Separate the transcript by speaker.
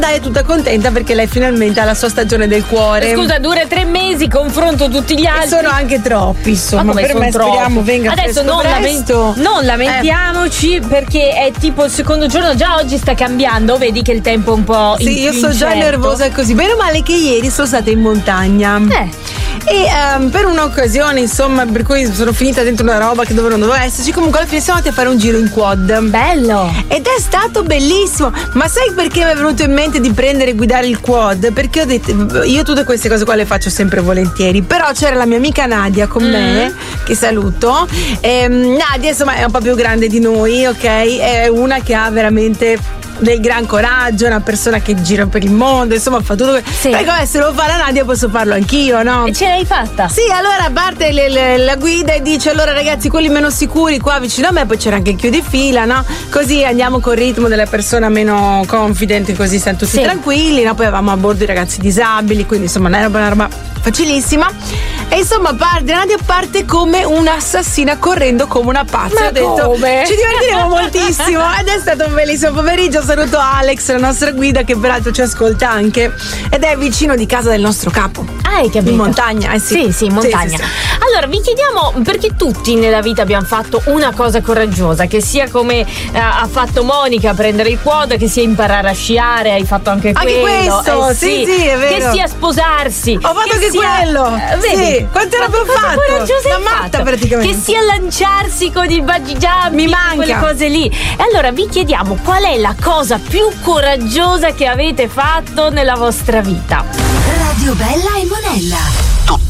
Speaker 1: Dai, è tutta contenta perché lei finalmente ha la sua stagione del cuore.
Speaker 2: Scusa, dura 3 mesi, confronto tutti gli altri.
Speaker 1: E sono anche troppi, insomma.
Speaker 2: Ma
Speaker 1: per me speriamo venga
Speaker 2: adesso
Speaker 1: presto.
Speaker 2: non lamentiamoci perché è tipo il secondo giorno, già oggi sta cambiando, vedi che il tempo è un po'
Speaker 1: Sì, io sono già nervosa così. Bene o male che ieri sono stata in montagna. E per un'occasione, insomma, per cui sono finita dentro una roba che non doveva esserci. Comunque alla fine siamo andati a fare un giro in quad.
Speaker 2: Bello!
Speaker 1: Ed è stato bellissimo. Ma sai perché mi è venuto in mente di prendere e guidare il quad? Perché ho detto, io tutte queste cose qua le faccio sempre volentieri. Però c'era la mia amica Nadia con me, che saluto. Nadia, insomma, è un po' più grande di noi, ok? È una che ha veramente del gran coraggio, una persona che gira per il mondo, insomma fa tutto.
Speaker 2: Sì.
Speaker 1: Perché se lo fa la Nadia posso farlo anch'io, no?
Speaker 2: E ce l'hai fatta?
Speaker 1: Sì, allora parte la guida e dice: allora ragazzi, quelli meno sicuri qua vicino a me, poi c'era anche il chiudifila, no? Così andiamo col ritmo della persona meno confident, così stanno tutti tranquilli, no? Poi avevamo a bordo i ragazzi disabili, quindi insomma non era una roba facilissima. E insomma Nadia parte come un'assassina, correndo come una pazza.
Speaker 2: Ma
Speaker 1: ho detto
Speaker 2: come?
Speaker 1: ci divertiremo moltissimo ed è stato un bellissimo pomeriggio. Saluto Alex, la nostra guida, che peraltro ci ascolta anche ed è vicino di casa del nostro capo.
Speaker 2: Hai capito?
Speaker 1: In montagna,
Speaker 2: Sì, in montagna.
Speaker 1: Sì.
Speaker 2: Allora vi chiediamo, perché tutti nella vita abbiamo fatto una cosa coraggiosa, che sia come ha fatto Monica, prendere il quad, che sia imparare a sciare, hai fatto anche
Speaker 1: questo, sì, è vero.
Speaker 2: Che sia sposarsi.
Speaker 1: Ho fatto anche quello.
Speaker 2: Vedi?
Speaker 1: Sì, quante robe ho fatto?
Speaker 2: Coraggiosa
Speaker 1: Una matta praticamente.
Speaker 2: Che sia lanciarsi con il bungee jumping,
Speaker 1: mi manca
Speaker 2: quelle cose lì. E allora vi chiediamo qual è la cosa più coraggiosa che avete fatto nella vostra vita.
Speaker 3: Radio Bella e Monella.